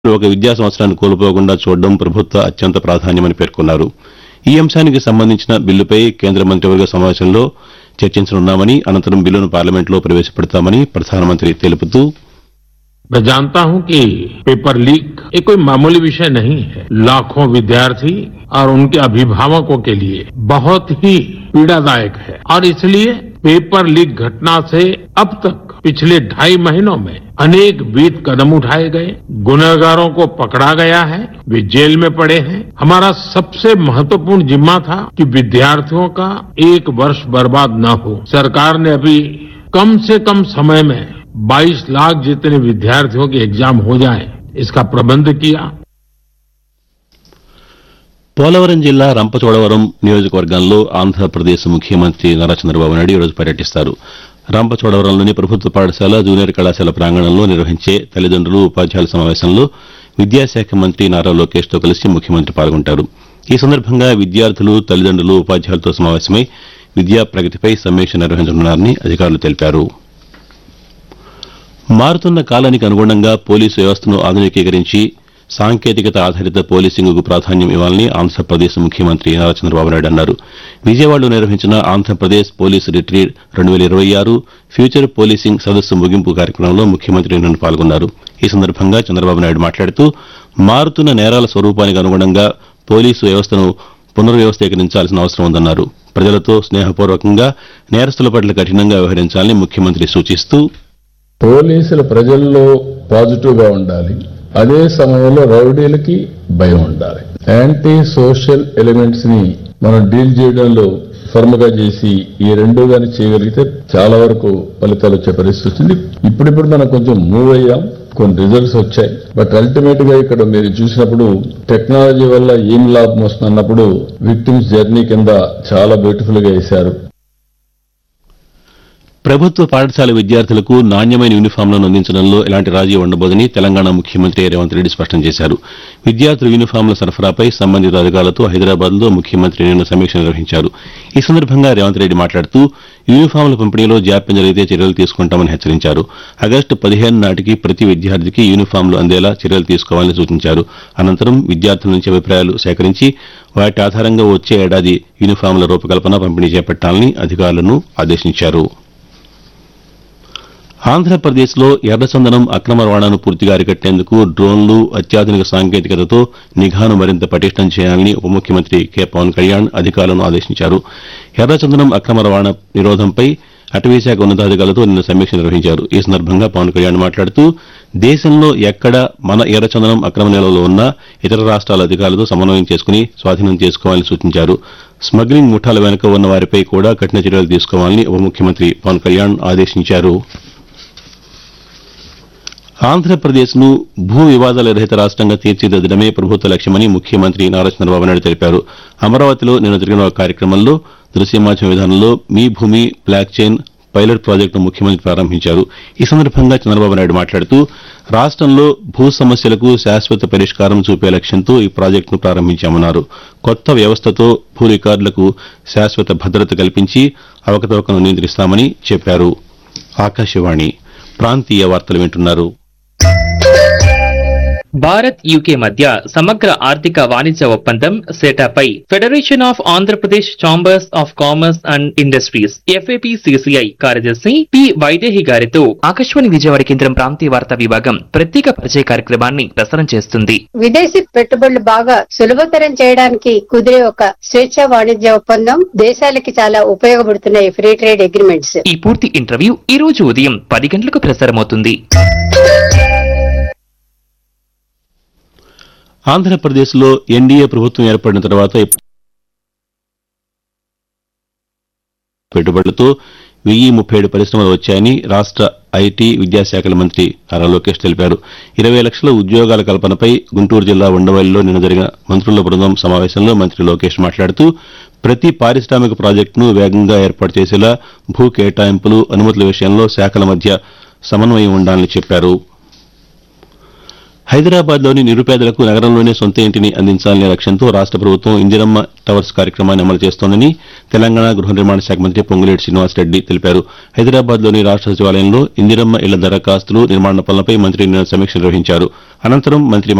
ఒక విద్యా సంవత్సరాన్ని కోల్పోకుండా చూడడం ప్రభుత్వ అత్యంత ప్రాధాన్యమని పేర్కొన్నారు. ఈ అంశానికి సంబంధించిన బిల్లుపై కేంద్ర మంత్రివర్గ సమావేశంలో చర్చించనున్నామని, అనంతరం బిల్లును పార్లమెంట్లో ప్రవేశపెడతామని ప్రధానమంత్రి తెలుపుతూ मैं जानता हूं कि पेपर लीक ये कोई मामूली विषय नहीं है. लाखों विद्यार्थी और उनके अभिभावकों के लिए बहुत ही पीड़ादायक है और इसलिए पेपर लीक घटना से अब तक पिछले 2.5 महीनों में अनेक विध कदम उठाए गए, गुनहगारों को पकड़ा गया है, वे जेल में पड़े हैं. हमारा सबसे महत्वपूर्ण जिम्मा था कि विद्यार्थियों का 1 वर्ष बर्बाद न हो. सरकार ने अभी कम से कम समय में 22 लाख जितने विद्यार्थियों के एग्जाम हो जाए इसका प्रबंध किया. పోలవరం జిల్లా రంపచోడవరం నియోజకవర్గంలో ఆంధ్రప్రదేశ్ ముఖ్యమంత్రి నారా చంద్రబాబు నాయుడు ఈరోజు పర్యటిస్తారు. రంపచోడవరంలోని ప్రభుత్వ పాఠశాల, జూనియర్ కళాశాల ప్రాంగణంలో నిర్వహించే తల్లిదండ్రులు, ఉపాధ్యాయుల సమావేశంలో విద్యాశాఖ మంత్రి నారా లోకేష్తో కలిసి ముఖ్యమంత్రి పాల్గొంటారు. ఈ సందర్భంగా విద్యార్థులు, తల్లిదండ్రులు, ఉపాధ్యాయులతో సమావేశమై విద్యా ప్రగతిపై సమీక్ష నిర్వహించనున్నారని అధికారులు తెలిపారు. మారుతున్న కాలానికి అనుగుణంగా పోలీసు వ్యవస్థను ఆధునికీకరించి సాంకేతికత ఆధారిత పోలీసింగ్కు ప్రాధాన్యం ఇవ్వాలని ఆంధ్రప్రదేశ్ ముఖ్యమంత్రి నారా చంద్రబాబు నాయుడు అన్నారు. విజయవాడలో నిర్వహించిన Andhra Pradesh police retreat 2026 future policing సదస్సు ముగింపు కార్యక్రమంలో ముఖ్యమంత్రి నిన్న పాల్గొన్నారు. ఈ సందర్భంగా చంద్రబాబు నాయుడు మాట్లాడుతూ మారుతున్న నేరాల స్వరూపానికి అనుగుణంగా పోలీసు వ్యవస్థను పునర్వ్యవస్థీకరించాల్సిన అవసరం ఉందన్నారు. ప్రజలతో స్నేహపూర్వకంగా, నేరస్తుల పట్ల కఠినంగా వ్యవహరించాలని ముఖ్యమంత్రి సూచిస్తూ పోలీసులు ప్రజల్లో పాజిటివ్ గా ఉండాలి, అదే సమయంలో రౌడీలకి భయం ఉండాలి. యాంటీ సోషల్ ఎలిమెంట్స్ ని మనం డీల్ చేయడంలో ఫర్మ్ గా చేసి ఈ రెండు గాని చేయగలిగితే చాలా వరకు ఫలితాలు వచ్చే పరిస్థితి వచ్చింది. ఇప్పుడిప్పుడు మనం కొంచెం మూవ్ అయ్యాం, కొన్ని రిజల్ట్స్ వచ్చాయి. బట్ అల్టిమేట్ గా ఇక్కడ మీరు చూసినప్పుడు టెక్నాలజీ వల్ల ఏం లాభం వస్తున్నప్పుడు విక్టిమ్స్ జర్నీ కింద చాలా బ్యూటిఫుల్ గా వేశారు. ప్రభుత్వ పాఠశాల విద్యార్థులకు నాణ్యమైన యూనిఫామ్లను అందించడంలో ఎలాంటి రాజీ ఉండబోదని తెలంగాణ ముఖ్యమంత్రి రేవంత్ రెడ్డి స్పష్టం చేశారు. విద్యార్థుల యూనిఫామ్ల సరఫరాపై సంబంధిత అధికారులతో హైదరాబాద్లో ముఖ్యమంత్రి నిన్న సమీక్ష నిర్వహించారు. ఈ సందర్భంగా రేవంత్ రెడ్డి మాట్లాడుతూ యూనిఫామ్ల పంపిణీలో జాప్యం జరిగితే చర్యలు తీసుకుంటామని హెచ్చరించారు. ఆగస్టు 15 నాటికి ప్రతి విద్యార్థికి యూనిఫామ్లు అందేలా చర్యలు తీసుకోవాలని సూచించారు. అనంతరం విద్యార్థుల నుంచి అభిప్రాయాలు సేకరించి వాటి ఆధారంగా వచ్చే ఏడాది యూనిఫామ్ల రూపకల్పన, పంపిణీ చేపట్టాలని అధికారులను ఆదేశించారు. ఆంధ్రప్రదేశ్లో ఎర్రచందనం అక్రమ రవాణాను పూర్తిగా అరికట్టేందుకు డ్రోన్లు, అత్యాధునిక సాంకేతికతతో నిఘాను మరింత పటిష్టం చేయాలని ఉప ముఖ్యమంత్రి కె పవన్ కళ్యాణ్ అధికారులను ఆదేశించారు. ఎర్రచందనం అక్రమ రవాణా నిరోధంపై అటవీశాఖ ఉన్నతాధికారులతో నిన్న సమీక్ష నిర్వహించారు. ఈ సందర్భంగా పవన్ కళ్యాణ్ మాట్లాడుతూ దేశంలో ఎక్కడ మన ఎర్రచందనం అక్రమ నిల్వలో ఉన్నా ఇతర రాష్ట్రాల అధికారులతో సమన్వయం చేసుకుని స్వాధీనం చేసుకోవాలని సూచించారు. స్మగ్లింగ్ ముఠాల వెనుక ఉన్న వారిపై కూడా కఠిన చర్యలు తీసుకోవాలని ఉప ముఖ్యమంత్రి పవన్ కళ్యాణ్ ఆదేశించారు. ఆంధ్రప్రదేశ్ను భూ వివాదాల రహిత రాష్ట్రంగా తీర్చిదిద్దడమే ప్రభుత్వ లక్ష్యమని ముఖ్యమంత్రి నారా చంద్రబాబు నాయుడు తెలిపారు. అమరావతిలో నిన్న జరిగిన ఒక కార్యక్రమంలో దృశ్య మాధ్యమ విధానంలో మీ భూమి బ్లాక్ చైన్ పైలట్ ప్రాజెక్టును ముఖ్యమంత్రి ప్రారంభించారు. ఈ సందర్భంగా చంద్రబాబు నాయుడు మాట్లాడుతూ రాష్ట్రంలో భూ సమస్యలకు శాశ్వత పరిష్కారం చూపే లక్ష్యంతో ఈ ప్రాజెక్టును ప్రారంభించామన్నారు. కొత్త వ్యవస్థతో భూ రికార్డులకు శాశ్వత భద్రత కల్పించి అవకతవకలను నియంత్రిస్తామని చెప్పారు. ఆకాశవాణి ప్రాంతీయ వార్తలు వింటున్నారు. భారత్ యూకే మధ్య సమగ్ర ఆర్థిక వాణిజ్య ఒప్పందం సెటాపై federation of Andhra Pradesh chambers of commerce and industries FAPCCI కార్యదర్శి పి వైదేహి గారితో ఆకాశవాణి విజయవాడ కేంద్రం ప్రాంతీయ వార్తా విభాగం ప్రత్యేక పరిచయ కార్యక్రమాన్ని ప్రసారం చేస్తుంది. విదేశీ పెట్టుబడులు బాగా సులభతరం చేయడానికి కుదిరే ఒక స్వేచ్ఛ వాణిజ్య ఒప్పందం దేశాలకి చాలా ఉపయోగపడుతున్నాయి ఫ్రీ ట్రేడ్ అగ్రిమెంట్స్. ఈ పూర్తి ఇంటర్వ్యూ ఈ రోజు ఉదయం 10 గంటలకు ప్రసారమవుతుంది. ఆంధ్రప్రదేశ్లో ఎన్డీఏ ప్రభుత్వం ఏర్పడిన తర్వాత పెట్టుబడులతో 1037 పరిశ్రమలు వచ్చాయని రాష్ట్ర ఐటీ, విద్యాశాఖల మంత్రి నారా లోకేష్ తెలిపారు. 20 లక్షల ఉద్యోగాల కల్పనపై గుంటూరు జిల్లా ఉండవల్లిలో నిన్న జరిగిన మంత్రుల బృందం సమావేశంలో మంత్రి లోకేష్ మాట్లాడుతూ ప్రతి పారిశ్రామిక ప్రాజెక్టును వేగంగా ఏర్పాటు చేసేలా భూ కేటాయింపులు, అనుమతుల విషయంలో శాఖల మధ్య సమన్వయం ఉండాలని చెప్పారు. హైదరాబాద్లోని నిరుపేదలకు నగరంలోనే సొంత ఇంటిని అందించాలనే లక్ష్యంతో రాష్ట ప్రభుత్వం ఇందిరమ్మ టవర్స్ కార్యక్రమాన్ని అమలు చేస్తోందని తెలంగాణ గృహ నిర్మాణ శాఖ మంత్రి పొంగులేటి శ్రీనివాసరెడ్డి తెలిపారు. హైదరాబాద్లోని రాష్ట సచివాలయంలో ఇందిరమ్మ ఇళ్ల దరఖాస్తులు, నిర్మాణ పనులపై మంత్రి నిన్న సమీక్ష నిర్వహించారు. అనంతరం మంత్రి